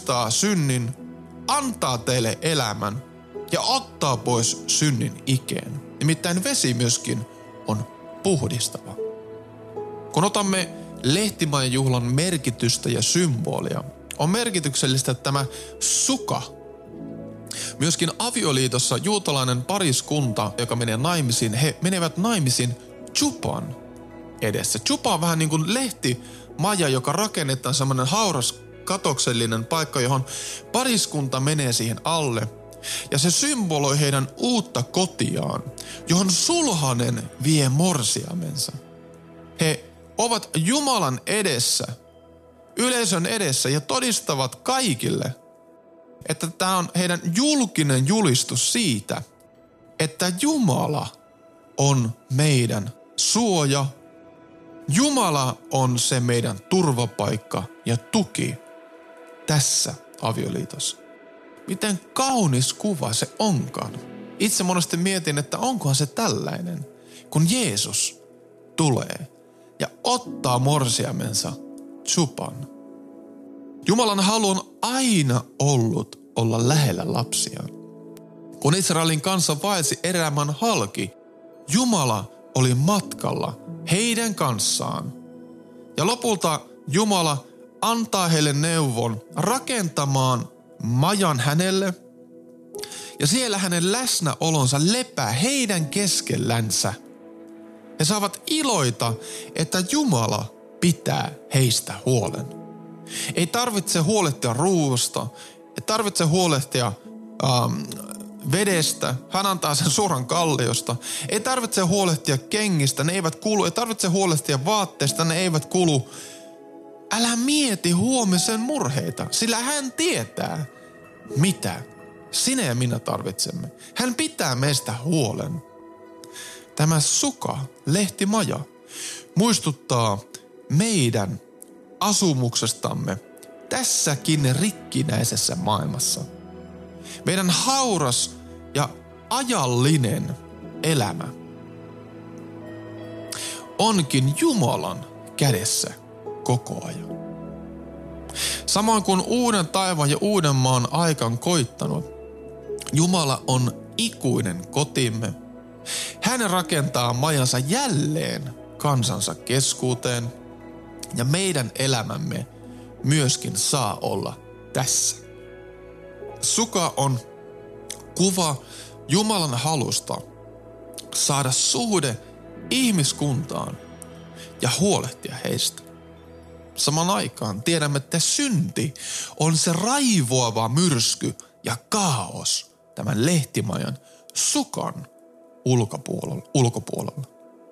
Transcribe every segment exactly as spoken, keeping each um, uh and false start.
poistaa synnin, antaa teille elämän ja ottaa pois synnin ikeen. Nimittäin vesi myöskin on puhdistava. Kun otamme lehtimajan juhlan merkitystä ja symbolia, on merkityksellistä tämä suka. Myöskin avioliitossa juutalainen pariskunta, joka menee naimisiin, he menevät naimisiin chupan edessä. Chupa on vähän niin kuin lehtimaja, joka rakennetaan semmoinen hauras katoksellinen paikka, johon pariskunta menee siihen alle. Ja se symboloi heidän uutta kotiaan, johon sulhanen vie morsiamensa. He ovat Jumalan edessä, yleisön edessä ja todistavat kaikille, että tämä on heidän julkinen julistus siitä, että Jumala on meidän suoja. Jumala on se meidän turvapaikka ja tuki tässä avioliitossa. Miten kaunis kuva se onkaan. Itse monesti mietin, että onkohan se tällainen, kun Jeesus tulee ja ottaa morsiamensa chupan. Jumalan halu on aina ollut olla lähellä lapsiaan. Kun Israelin kansa vaelsi erämaan halki, Jumala oli matkalla heidän kanssaan. Ja lopulta Jumala antaa heille neuvon rakentamaan majan hänelle. Ja siellä hänen läsnäolonsa lepää heidän keskellänsä. He saavat iloita, että Jumala pitää heistä huolen. Ei tarvitse huolehtia ruuasta, ei tarvitse huolehtia ähm, vedestä, hän antaa sen suoran kalliosta. Ei tarvitse huolehtia kengistä, ne eivät kulu. Ei tarvitse huolehtia vaatteista, ne eivät kulu. Älä mieti huomisen murheita, sillä hän tietää, mitä sinä ja minä tarvitsemme. Hän pitää meistä huolen. Tämä suka, lehtimaja, muistuttaa meidän asumuksestamme tässäkin rikkinäisessä maailmassa. Meidän hauras ja ajallinen elämä onkin Jumalan kädessä koko ajan. Samoin kuin uuden taivaan ja uuden maan aika on koittanut, Jumala on ikuinen kotimme. Hän rakentaa majansa jälleen kansansa keskuuteen ja meidän elämämme myöskin saa olla tässä. Suka on kuva Jumalan halusta saada suhde ihmiskuntaan ja huolehtia heistä. Saman aikaan tiedämme, että synti on se raivoava myrsky ja kaos tämän lehtimajan sukan ulkopuolella.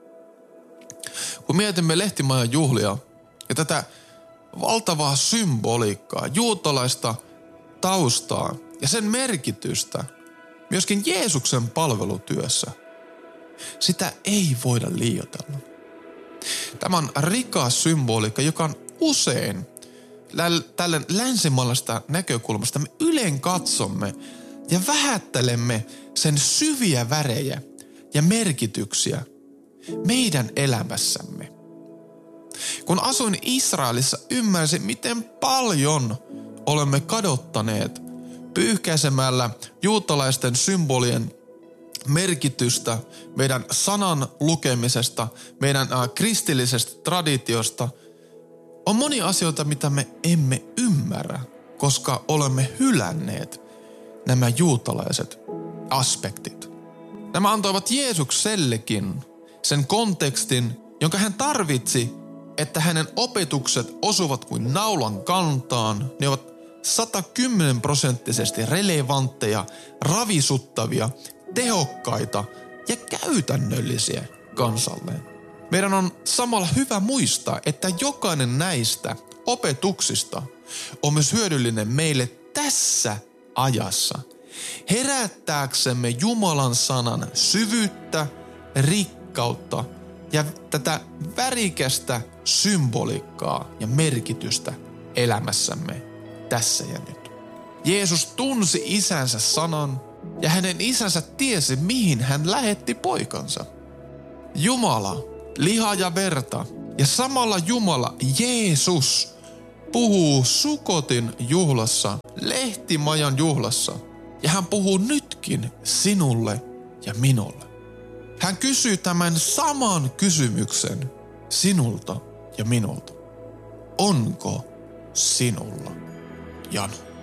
Kun mietimme lehtimajan juhlia ja tätä valtavaa symboliikkaa, juutalaista taustaa ja sen merkitystä myöskin Jeesuksen palvelutyössä, sitä ei voida liioitella. Tämä on rikas symboliikka, joka on usein tällä länsimaalaisesta näkökulmasta me ylen katsomme ja vähättelemme sen syviä värejä ja merkityksiä meidän elämässämme. Kun asuin Israelissa, ymmärsin, miten paljon olemme kadottaneet pyyhkäisemällä juutalaisten symbolien merkitystä meidän sanan lukemisesta, meidän äh, kristillisestä traditiosta. On monia asioita, mitä me emme ymmärrä, koska olemme hylänneet nämä juutalaiset aspektit. Nämä antoivat Jeesuksellekin sen kontekstin, jonka hän tarvitsi, että hänen opetukset osuvat kuin naulan kantaan. Ne ovat satakymmenen prosenttisesti relevantteja, ravisuttavia, tehokkaita ja käytännöllisiä kansalleen. Meidän on samalla hyvä muistaa, että jokainen näistä opetuksista on myös hyödyllinen meille tässä ajassa, herättääksemme Jumalan sanan syvyyttä, rikkautta ja tätä värikästä symboliikkaa ja merkitystä elämässämme tässä ja nyt. Jeesus tunsi isänsä sanan ja hänen isänsä tiesi, mihin hän lähetti poikansa. Jumala, liha ja verta ja samalla Jumala, Jeesus, puhuu Sukotin juhlassa, Lehtimajan juhlassa, ja hän puhuu nytkin sinulle ja minulle. Hän kysyy tämän saman kysymyksen sinulta ja minulta. Onko sinulla jano?